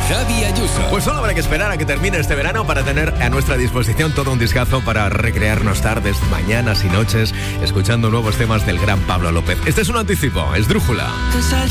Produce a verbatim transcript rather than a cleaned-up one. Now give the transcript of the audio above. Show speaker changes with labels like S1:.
S1: Javi Ayuso.
S2: Pues solo habrá que esperar a que termine este verano para tener a nuestra disposición todo un discazo para recrearnos tardes, mañanas y noches escuchando nuevos temas del gran Pablo López. Este es un anticipo, Esdrújula.